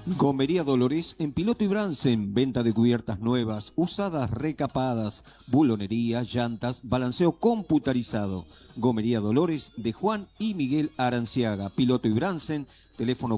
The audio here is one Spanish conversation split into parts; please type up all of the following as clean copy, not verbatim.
Gomería Dolores en Piloto y Bransen, venta de cubiertas nuevas, usadas, recapadas, bulonería, llantas, balanceo computarizado. Gomería Dolores de Juan y Miguel Aranciaga, Piloto y Bransen, teléfono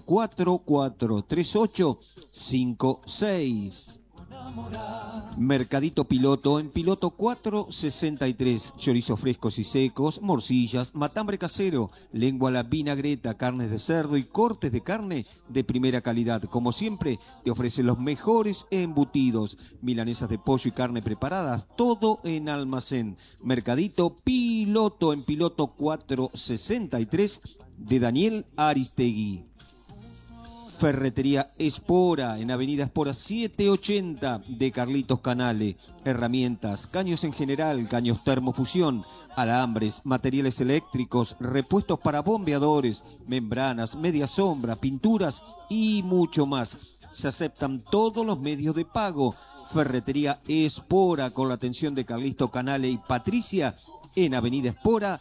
443856. Mercadito Piloto en Piloto 463, chorizos frescos y secos, morcillas, matambre casero, lengua a la vinagreta, carnes de cerdo y cortes de carne de primera calidad. Como siempre, te ofrece los mejores embutidos, milanesas de pollo y carne preparadas, todo en almacén. Mercadito Piloto en Piloto 463 de Daniel Aristegui. Ferretería Espora en Avenida Espora 780 de Carlitos Canale. Herramientas, caños en general, caños termofusión, alambres, materiales eléctricos, repuestos para bombeadores, membranas, media sombra, pinturas y mucho más. Se aceptan todos los medios de pago. Ferretería Espora con la atención de Carlitos Canale y Patricia en Avenida Espora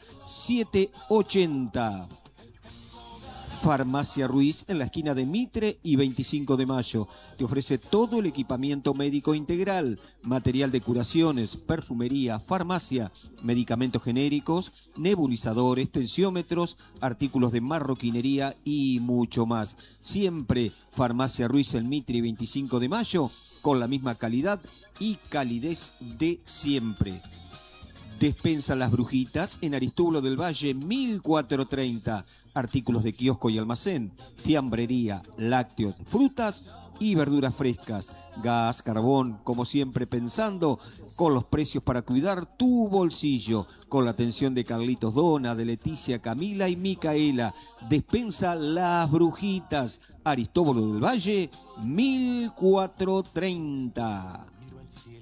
780. Farmacia Ruiz en la esquina de Mitre y 25 de Mayo. Te ofrece todo el equipamiento médico integral, material de curaciones, perfumería, farmacia, medicamentos genéricos, nebulizadores, tensiómetros, artículos de marroquinería y mucho más. Siempre Farmacia Ruiz en Mitre y 25 de Mayo con la misma calidad y calidez de siempre. Despensa Las Brujitas en Aristóbulo del Valle 1430. Artículos de kiosco y almacén, fiambrería, lácteos, frutas y verduras frescas, gas, carbón, como siempre pensando con los precios para cuidar tu bolsillo, con la atención de Carlitos Dona, de Leticia, Camila y Micaela. Despensa Las Brujitas, Aristóbulo del Valle 1430.